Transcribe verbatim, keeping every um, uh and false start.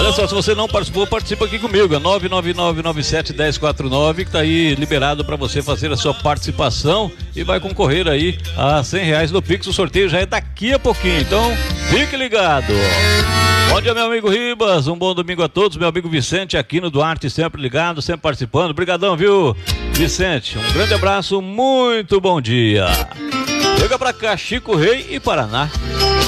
olha só, se você não participou, participa aqui comigo. É nove nove nove nove sete um zero quatro nove, que tá aí liberado para você fazer a sua participação e vai concorrer aí a cem reais no Pix. O sorteio já é daqui a pouquinho, então fique ligado. Bom dia, meu amigo Ribas, um bom domingo a todos. Meu amigo Vicente aqui no Duarte, sempre ligado, sempre participando. Obrigadão, viu, Vicente? Um grande abraço, muito bom dia. Chega pra cá, Chico Rei e Paraná.